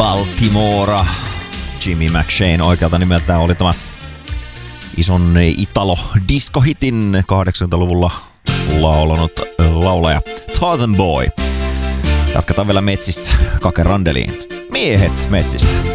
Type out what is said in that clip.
Baltimora. Jimmy McShane oikealta nimeltään oli tämä ison italo-diskohitin 80-luvulla laulanut laulaja Tarzan Boy. Jatketaan vielä metsissä Kake Randeliin. Miehet metsistä.